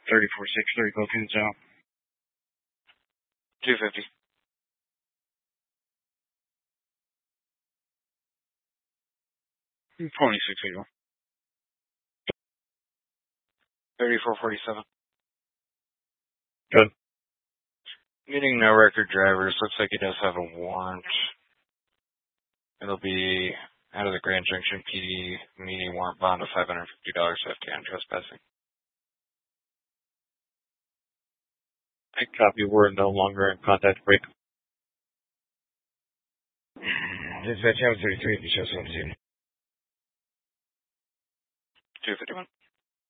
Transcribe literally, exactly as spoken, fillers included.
thirty-four six three, bookings out. two fifty. twenty-six eighty one. thirty-four forty-seven. Good. Meaning no record drivers. Looks like he does have a warrant. It'll be out of the Grand Junction P D, meaning warrant bond of five hundred fifty dollars fifty on trespassing. I copy. We're no longer in contact break. Dispatch, I was thirty-three, if you show something soon. two fifty-one.